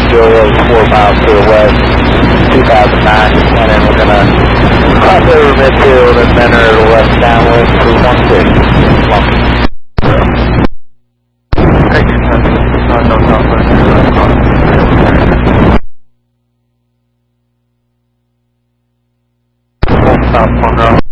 Juliet 4 miles to the west, 2009, descending. We're going to cross over midfield and then enter the west downwind to 16. Long. Stop on route.